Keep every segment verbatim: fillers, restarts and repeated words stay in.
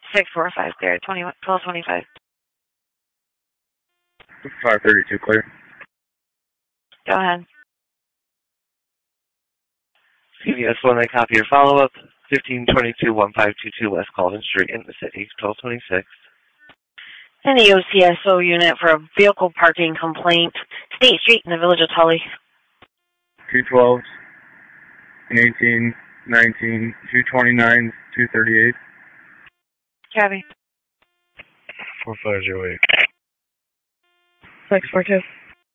six four five there, twelve twenty-five. five thirty-two clear. Go ahead. C B S one, I copy your follow-up. fifteen twenty-two, fifteen twenty-two West Colvin Street in the city, twelve twenty-six. And the O C S O unit for a vehicle parking complaint, State Street in the Village of Tully. two twelve, eighteen, nineteen, two twenty-nine, two thirty-eight. Copy. four five zero eight. six four two.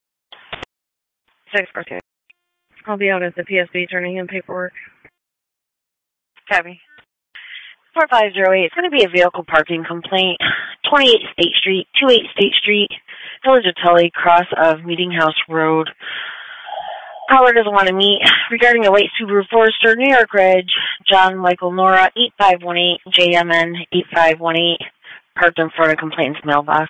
six four two. I'll be out at the P S B turning in paperwork. Copy. four five zero eight. It's going to be a vehicle parking complaint. twenty-eight State Street, twenty-eight State Street, Village of Tully, cross of Meeting House Road. Caller doesn't want to meet. Regarding a white Subaru Forester, New York Ridge, John Michael Nora, eight five one eight, J M N eight five one eight, parked in front of complaints mailbox.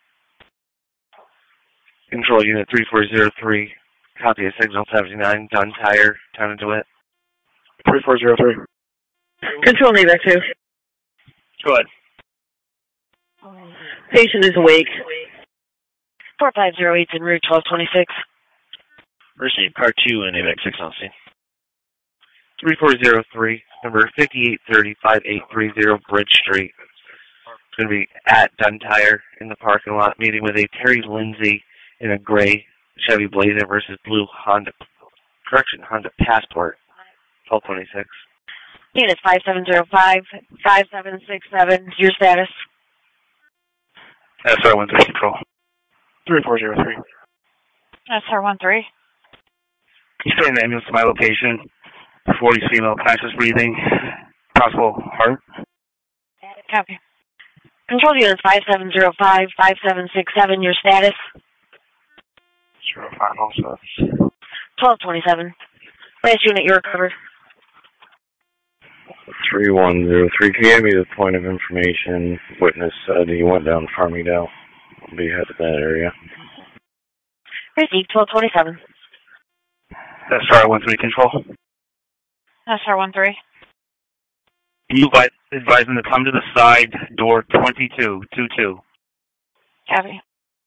Control Unit three four zero three, copy of Signal seventy-nine, Dunn Tire, Town of DeWitt. three four zero three. Control Navy two. Go ahead. Patient is awake. four five zero eight en route, twelve twenty-six. Receive Part two and A V A C six on scene. three four zero three, number fifty-eight thirty, fifty-eight thirty Bridge Street. It's going to be at Dunn Tire in the parking lot, meeting with a Terry Lindsay in a gray Chevy Blazer versus blue Honda, correction, Honda Passport, twelve twenty-six. Unit five seven zero five, five seven six seven, your status? S R one three control. three four zero three. S R one three. You starting the ambulance to my location. forty female, conscious breathing, possible heart. Copy. Control units five seven zero five, five seven six seven, your status? zero five also. twelve twenty-seven. Last unit, you recovered. three one zero three, can you give me the point of information? Witness said he went down Farmingdale. I'll be headed to that area. Received, twelve twenty-seven. S R one three control. S R one three. You advise them to come to the side door twenty-two twenty-two. Copy.